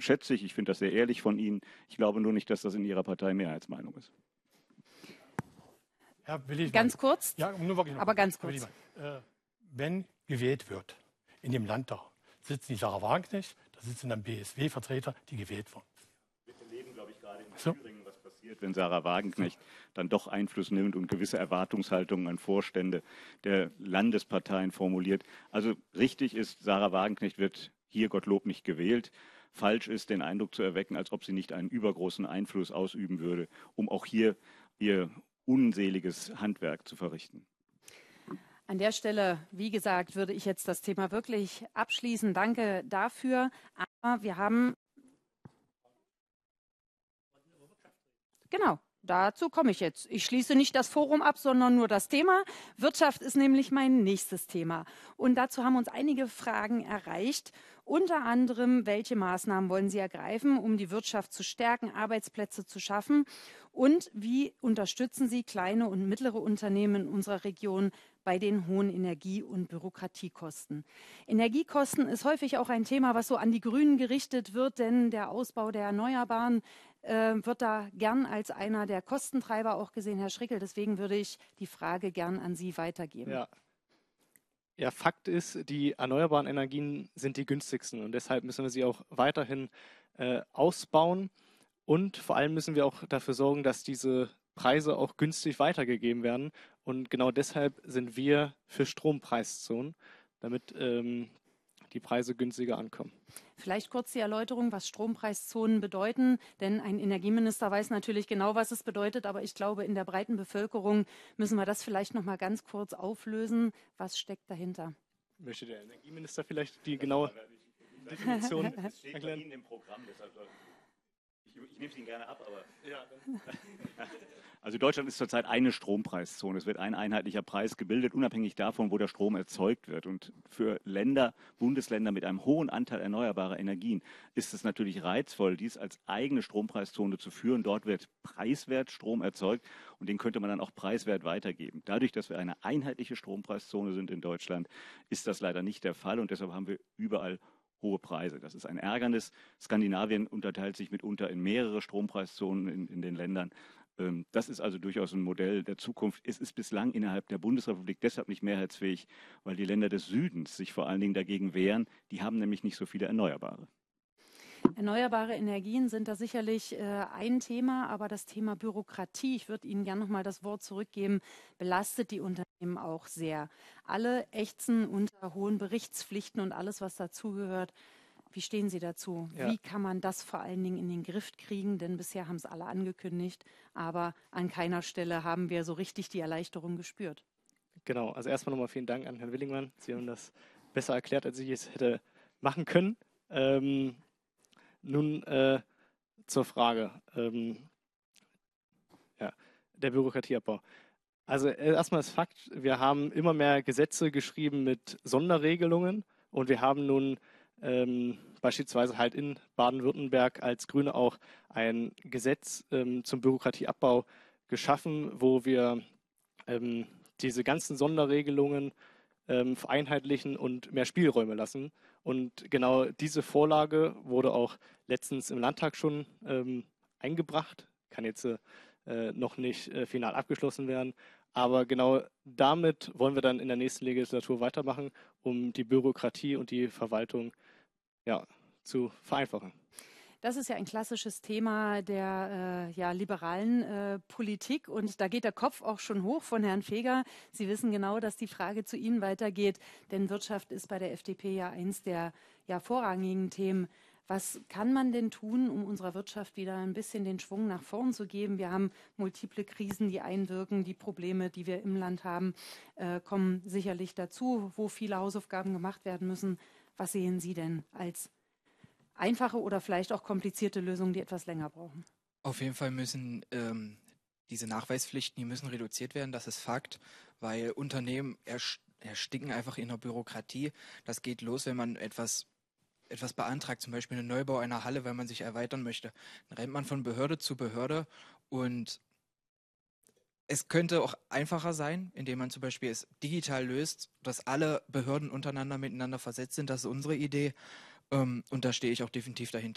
schätze ich finde das sehr ehrlich von Ihnen. Ich glaube nur nicht, dass das in Ihrer Partei Mehrheitsmeinung ist. Herr Willigmann. Ganz kurz, ja, nur wirklich aber ganz kurz. Wenn gewählt wird in dem Landtag, sitzen die Sarah Wagenknecht, da sitzen dann BSW-Vertreter, die gewählt wurden. Wir erleben, glaube ich, gerade in Thüringen, was passiert, wenn Sarah Wagenknecht dann doch Einfluss nimmt und gewisse Erwartungshaltungen an Vorstände der Landesparteien formuliert. Also richtig ist, Sarah Wagenknecht wird hier Gottlob nicht gewählt. Falsch ist, den Eindruck zu erwecken, als ob sie nicht einen übergroßen Einfluss ausüben würde, um auch hier ihr unseliges Handwerk zu verrichten. An der Stelle, wie gesagt, würde ich jetzt das Thema wirklich abschließen. Danke dafür. Aber wir haben... Genau. Dazu komme ich jetzt. Ich schließe nicht das Forum ab, sondern nur das Thema. Wirtschaft ist nämlich mein nächstes Thema. Und dazu haben uns einige Fragen erreicht. Unter anderem, welche Maßnahmen wollen Sie ergreifen, um die Wirtschaft zu stärken, Arbeitsplätze zu schaffen? Und wie unterstützen Sie kleine und mittlere Unternehmen in unserer Region bei den hohen Energie- und Bürokratiekosten? Energiekosten ist häufig auch ein Thema, was so an die Grünen gerichtet wird, denn der Ausbau der Erneuerbaren wird da gern als einer der Kostentreiber auch gesehen, Herr Schrickel. Deswegen würde ich die Frage gern an Sie weitergeben. Ja, Fakt ist, die erneuerbaren Energien sind die günstigsten und deshalb müssen wir sie auch weiterhin ausbauen und vor allem müssen wir auch dafür sorgen, dass diese Preise auch günstig weitergegeben werden und genau deshalb sind wir für Strompreiszonen, damit die Preise günstiger ankommen. Vielleicht kurz die Erläuterung, was Strompreiszonen bedeuten, denn ein Energieminister weiß natürlich genau, was es bedeutet, aber ich glaube, in der breiten Bevölkerung müssen wir das vielleicht noch mal ganz kurz auflösen. Was steckt dahinter? Möchte der Energieminister vielleicht die genaue Definition erklären? Das steht bei Ihnen im Programm, deshalb ich nehme es Ihnen gerne ab, aber... Ja. Also Deutschland ist zurzeit eine Strompreiszone. Es wird ein einheitlicher Preis gebildet, unabhängig davon, wo der Strom erzeugt wird. Und für Länder, Bundesländer mit einem hohen Anteil erneuerbarer Energien ist es natürlich reizvoll, dies als eigene Strompreiszone zu führen. Dort wird preiswert Strom erzeugt und den könnte man dann auch preiswert weitergeben. Dadurch, dass wir eine einheitliche Strompreiszone sind in Deutschland, ist das leider nicht der Fall und deshalb haben wir überall hohe Preise. Das ist ein Ärgernis. Skandinavien unterteilt sich mitunter in mehrere Strompreiszonen in den Ländern. Das ist also durchaus ein Modell der Zukunft. Es ist bislang innerhalb der Bundesrepublik deshalb nicht mehrheitsfähig, weil die Länder des Südens sich vor allen Dingen dagegen wehren. Die haben nämlich nicht so viele Erneuerbare. Erneuerbare Energien sind da sicherlich ein Thema, aber das Thema Bürokratie, ich würde Ihnen gerne noch mal das Wort zurückgeben, belastet die Unternehmen auch sehr. Alle ächzen unter hohen Berichtspflichten und alles, was dazugehört. Wie stehen Sie dazu? Ja. Wie kann man das vor allen Dingen in den Griff kriegen? Denn bisher haben es alle angekündigt, aber an keiner Stelle haben wir so richtig die Erleichterung gespürt. Genau, also erstmal nochmal vielen Dank an Herrn Willingmann. Sie haben das besser erklärt, als ich es hätte machen können. Nun zur Frage der Bürokratieabbau. Also erstmal ist Fakt, wir haben immer mehr Gesetze geschrieben mit Sonderregelungen und wir haben nun beispielsweise halt in Baden-Württemberg als Grüne auch ein Gesetz zum Bürokratieabbau geschaffen, wo wir diese ganzen Sonderregelungen vereinheitlichen und mehr Spielräume lassen. Und genau diese Vorlage wurde auch letztens im Landtag schon eingebracht, kann jetzt noch nicht final abgeschlossen werden. Aber genau damit wollen wir dann in der nächsten Legislatur weitermachen, um die Bürokratie und die Verwaltung zu vereinfachen. Das ist ja ein klassisches Thema der liberalen Politik und da geht der Kopf auch schon hoch von Herrn Feger. Sie wissen genau, dass die Frage zu Ihnen weitergeht, denn Wirtschaft ist bei der FDP ja eins der vorrangigen Themen. Was kann man denn tun, um unserer Wirtschaft wieder ein bisschen den Schwung nach vorn zu geben? Wir haben multiple Krisen, die einwirken. Die Probleme, die wir im Land haben, kommen sicherlich dazu, wo viele Hausaufgaben gemacht werden müssen. Was sehen Sie denn als einfache oder vielleicht auch komplizierte Lösungen, die etwas länger brauchen? Auf jeden Fall müssen diese Nachweispflichten, die müssen reduziert werden, das ist Fakt, weil Unternehmen ersticken einfach in der Bürokratie. Das geht los, wenn man etwas beantragt, zum Beispiel einen Neubau einer Halle, weil man sich erweitern möchte. Dann rennt man von Behörde zu Behörde und es könnte auch einfacher sein, indem man zum Beispiel es digital löst, dass alle Behörden untereinander miteinander versetzt sind. Das ist unsere Idee und da stehe ich auch definitiv dahinter.